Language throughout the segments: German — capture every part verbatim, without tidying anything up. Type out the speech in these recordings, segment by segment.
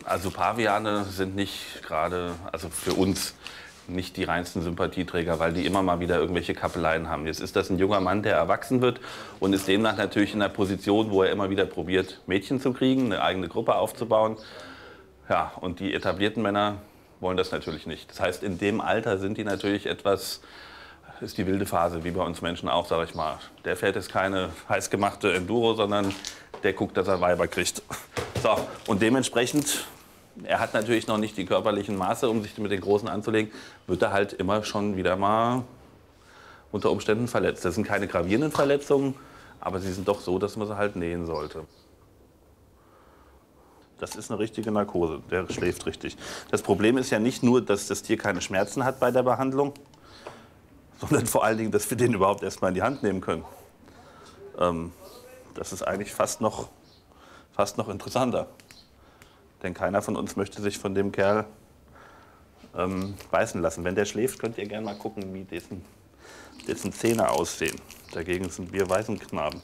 Also Paviane sind nicht gerade, also für uns nicht die reinsten Sympathieträger, weil die immer mal wieder irgendwelche Kappeleien haben. Jetzt ist das ein junger Mann, der erwachsen wird und ist demnach natürlich in einer Position, wo er immer wieder probiert, Mädchen zu kriegen, eine eigene Gruppe aufzubauen. Ja, und die etablierten Männer wollen das natürlich nicht. Das heißt, in dem Alter sind die natürlich etwas, ist die wilde Phase, wie bei uns Menschen auch, sage ich mal. Der fährt jetzt keine heißgemachte Enduro, sondern der guckt, dass er Weiber kriegt. So, und dementsprechend, er hat natürlich noch nicht die körperlichen Maße, um sich mit den Großen anzulegen, wird er halt immer schon wieder mal unter Umständen verletzt. Das sind keine gravierenden Verletzungen, aber sie sind doch so, dass man sie halt nähen sollte. Das ist eine richtige Narkose, der schläft richtig. Das Problem ist ja nicht nur, dass das Tier keine Schmerzen hat bei der Behandlung, sondern vor allen Dingen, dass wir den überhaupt erst mal in die Hand nehmen können. Ähm, das ist eigentlich fast noch, fast noch interessanter. Denn keiner von uns möchte sich von dem Kerl ähm, beißen lassen. Wenn der schläft, könnt ihr gerne mal gucken, wie dessen, dessen Zähne aussehen. Dagegen sind wir Waisenknaben.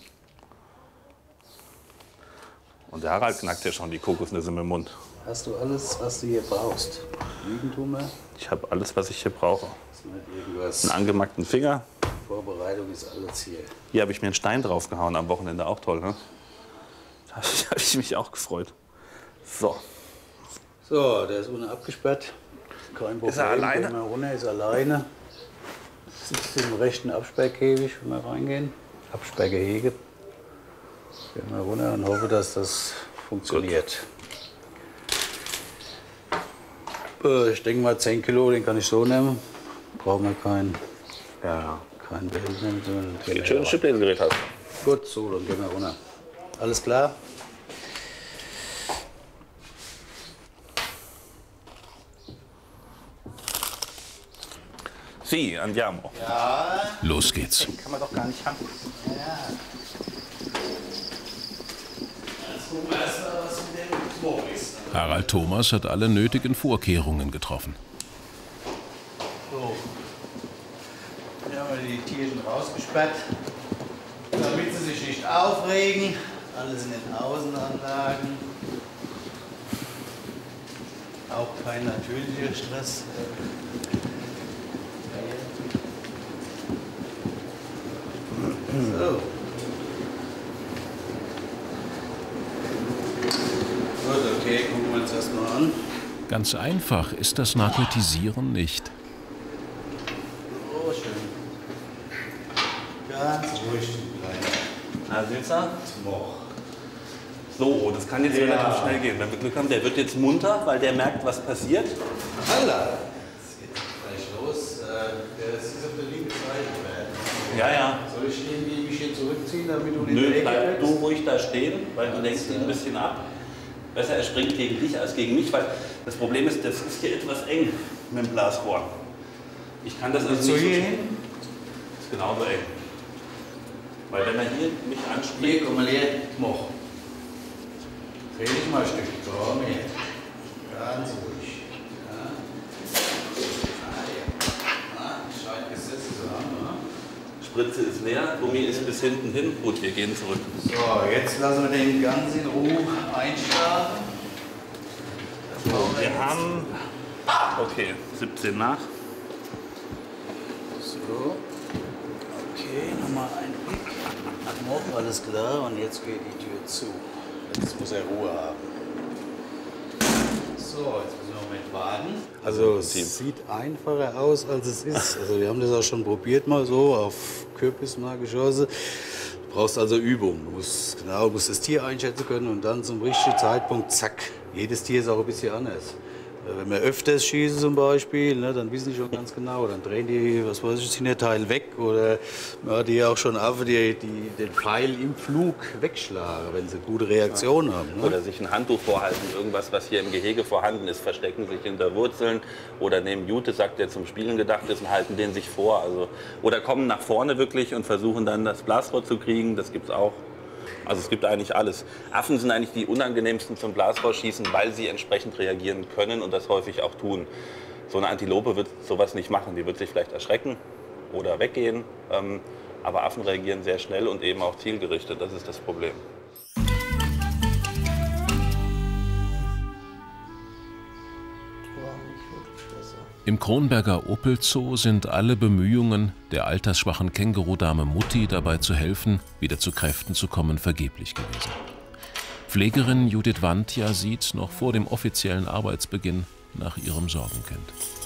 Und der Harald knackt ja schon die Kokosnüsse im Mund. Hast du alles, was du hier brauchst? Lügentumme? Ich habe alles, was ich hier brauche. Irgendwas. Einen angemackten Finger. Vorbereitung ist alles hier. Hier habe ich mir einen Stein draufgehauen am Wochenende, auch toll, ne? Da habe ich mich auch gefreut. So. So, der ist ohne abgesperrt. Kein Problem. Ist er alleine? Gehen wir runter, ist alleine. Sitzt im rechten Absperrkäfig, wenn wir reingehen. Absperrgehege. Gehen wir runter und hoffe, dass das funktioniert. Äh, ich denke mal zehn Kilo, den kann ich so nehmen. Brauchen wir kein, Ja. kein Behältnis. Wenn du ein schönes Schubladengerät hast. Gut, so, dann gehen wir runter. Alles klar? Sie, andiamo. Ja. Los geht's. Kann man doch gar nicht haben. Ja. Jetzt gucken wir erst mal, was mit dem Moor ist. Harald Thomas hat alle nötigen Vorkehrungen getroffen. So. Hier haben wir die Tierchen rausgesperrt, damit sie sich nicht aufregen. Alles in den Außenanlagen. Auch kein natürlicher Stress. So. Gut, okay, gucken wir uns das mal an. Ganz einfach ist das Narkotisieren nicht. Oh, schön. Ganz ruhig bleiben. Na, Silzer? Moch. So, das kann jetzt Ja. relativ schnell gehen. Wenn wir Glück haben, der wird jetzt munter, weil der merkt, was passiert. Alla! Jetzt geht gleich los. Der ist auf der linken Seite. Ja, ja. Soll ich irgendwie mich hier zurückziehen, damit du nicht Nö, in die bleib Ecke du willst? ruhig da stehen, weil du lenkst ihn ein bisschen ab. Besser, er springt gegen dich als gegen mich, weil das Problem ist, das ist hier etwas eng mit dem Blasrohr. Ich kann das also Willst nicht du so hier schnell- hin? Das ist genauso eng. Weil wenn er hier mich anspringt... Hier, komm mal her, Moch. Dreh dich mal ein Stück. Komm her. Ganz ruhig. Ja. Ah, ja. Ah, scheint gesetzt zu haben, oder? Spritze ist leer, Gummi ist bis hinten hin. Gut, wir gehen zurück. So, jetzt lassen wir den ganz in Ruhe einschlafen. Wir haben... Okay, siebzehn nach. So. Okay, nochmal ein Blick. Noch alles klar und jetzt geht die Tür zu. Jetzt muss er Ruhe haben. So, jetzt müssen wir einen Moment warten. Also es sieht einfacher aus, als es ist. Also wir haben das auch schon probiert mal so auf Kürbismarkgeschosse. Du brauchst also Übung. Du musst, genau, du musst das Tier einschätzen können und dann zum richtigen Zeitpunkt, zack. Jedes Tier ist auch ein bisschen anders. Wenn wir öfters schießen zum Beispiel, ne, dann wissen die schon ganz genau. Dann drehen die, was weiß ich, das Hinterteil weg. Oder man hat die auch schon Affe, die, die den Pfeil im Flug wegschlagen, wenn sie gute Reaktion haben. Ne? Oder sich ein Handtuch vorhalten, irgendwas, was hier im Gehege vorhanden ist, verstecken sich hinter Wurzeln oder nehmen Jutesack, der zum Spielen gedacht ist, und halten den sich vor. Also, oder kommen nach vorne wirklich und versuchen dann das Blasrohr zu kriegen, das gibt's auch. Also es gibt eigentlich alles. Affen sind eigentlich die unangenehmsten zum Blasrohrschießen, weil sie entsprechend reagieren können und das häufig auch tun. So eine Antilope wird sowas nicht machen. Die wird sich vielleicht erschrecken oder weggehen. Ähm, aber Affen reagieren sehr schnell und eben auch zielgerichtet. Das ist das Problem. Im Kronberger Opel-Zoo sind alle Bemühungen, der altersschwachen Kängurudame Mutti dabei zu helfen, wieder zu Kräften zu kommen, vergeblich gewesen. Pflegerin Judith Wandja sieht noch vor dem offiziellen Arbeitsbeginn nach ihrem Sorgenkind.